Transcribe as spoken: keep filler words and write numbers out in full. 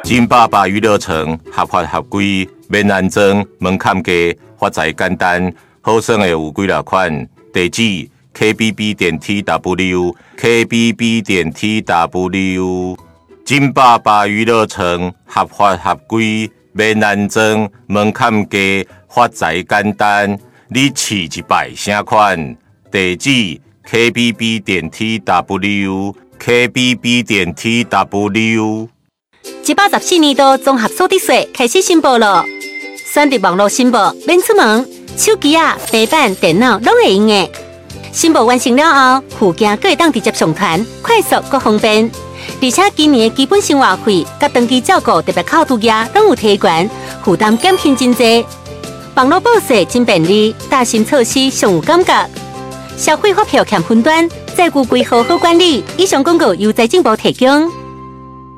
金爸爸娱乐城合法合规，免安装，门槛低，发财简单，好耍的有几落款。地址 K B B 点 T W K B B 点 T W。金爸爸娱乐城合法合规，免安装，门槛低，发财简单。你试一摆啥款？地址 K B B 点 T W K B B 点 T W。 一百十四年度综合所得税开始申报了，选择网络申报，免出门，手机啊、平板、电脑拢会用的。申报完成了后，附件阁会当直接上传，快速阁方便。而且今年的基本生活费、甲长期照顾特别扣除额拢有提悬，负担减轻真济。网络报税真便利，大新措施上有感觉。消费发票欠分端，债务规划好管理。以上广告由财政部提供。